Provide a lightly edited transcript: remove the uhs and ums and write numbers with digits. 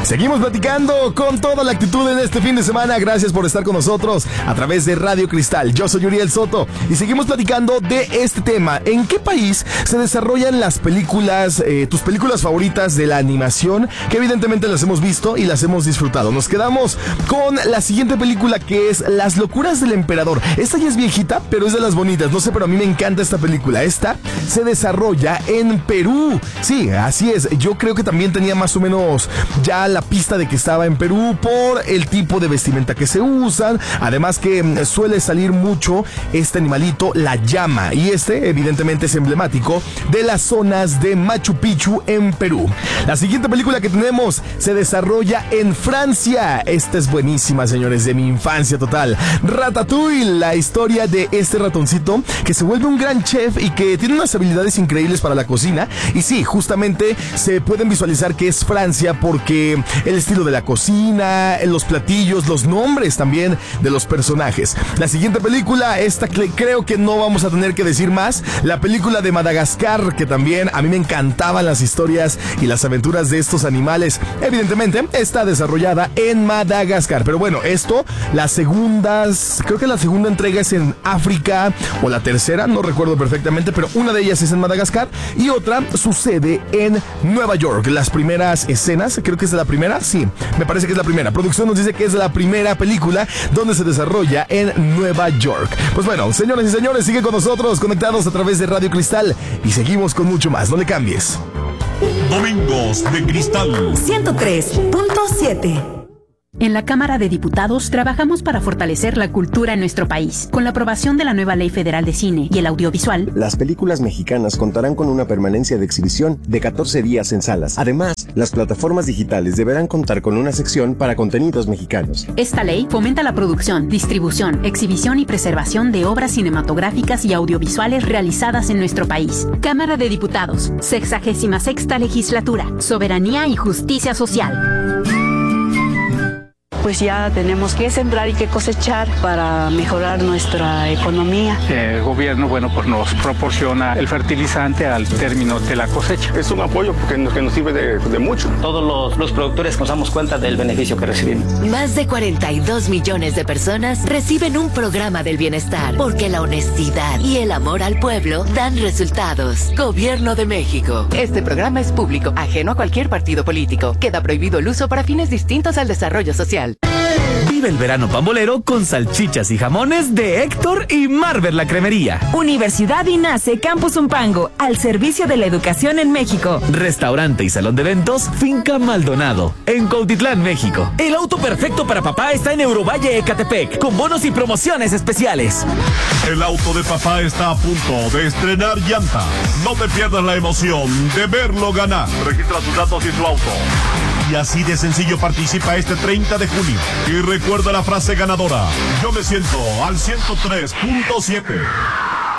Seguimos platicando con toda la actitud en este fin de semana. Gracias por estar con nosotros a través de Radio Cristal. Yo soy Uriel Soto y seguimos platicando de este tema. ¿En qué país se desarrollan las películas, tus películas favoritas de la animación? Que evidentemente las hemos visto y las hemos disfrutado. Nos quedamos con la siguiente película, que es Las locuras del emperador. Esta ya es viejita, pero es de las bonitas. No sé, pero a mí me encanta esta película. Esta se desarrolla en Perú. Sí, así es. Yo creo que también tenía más o menos ya la pista de que estaba en Perú por el tipo de vestimenta que se usan. Además que suele salir mucho este animalito, la llama. Y este evidentemente es emblemático de las zonas de Machu Picchu en Perú. La siguiente película que tenemos se desarrolla en Francia. Esta es buenísima, señores, de mi infancia total. Ratatouille, la historia de este ratoncito que se vuelve un gran chef y que tiene unas habilidades increíbles para la cocina. Y sí, justamente se pueden visualizar que es Francia porque el estilo de la cocina, los platillos, los nombres también de los personajes. La siguiente película, esta creo que no vamos a tener que decir más. La película de Madagascar, que también a mí me encantaban las historias y las aventuras de estos animales. Evidentemente está desarrollada en Madagascar. Pero bueno, esto, creo que la segunda entrega es en África o la tercera, no recuerdo perfectamente, pero una de ellas es en Madagascar y otra sucede en Nueva York. Las primeras escenas, creo que es de la primera, sí, me parece que es la primera. Producción nos dice que es la primera película donde se desarrolla en Nueva York. Pues bueno, señores y señores, sigue con nosotros conectados a través de Radio Cristal y seguimos con mucho más. No le cambies. Domingos de Cristal 103.7. En la Cámara de Diputados trabajamos para fortalecer la cultura en nuestro país. Con la aprobación de la nueva Ley Federal de Cine y el Audiovisual, las películas mexicanas contarán con una permanencia de exhibición de 14 días en salas. Además, las plataformas digitales deberán contar con una sección para contenidos mexicanos. Esta ley fomenta la producción, distribución, exhibición y preservación de obras cinematográficas y audiovisuales realizadas en nuestro país. Cámara de Diputados, 66ª Legislatura, Soberanía y Justicia Social. Pues ya tenemos que sembrar y que cosechar para mejorar nuestra economía. El gobierno, pues nos proporciona el fertilizante al término de la cosecha. Es un apoyo que nos sirve de mucho. Todos los productores nos damos cuenta del beneficio que recibimos. Más de 42 millones de personas reciben un programa del bienestar, porque la honestidad y el amor al pueblo dan resultados. Gobierno de México. Este programa es público, ajeno a cualquier partido político. Queda prohibido el uso para fines distintos al desarrollo social. Vive el verano pambolero con salchichas y jamones de Héctor y Marvel la Cremería. Universidad INACE Campus Umpango, al servicio de la educación en México. Restaurante y salón de eventos Finca Maldonado, en Cuautitlán, México. El auto perfecto para papá está en Eurovalle Ecatepec, con bonos y promociones especiales. El auto de papá está a punto de estrenar llanta. No te pierdas la emoción de verlo ganar. Registra sus datos y su auto. Y así de sencillo participa este 30 de junio. Y recuerda la frase ganadora: yo me siento al 103.7.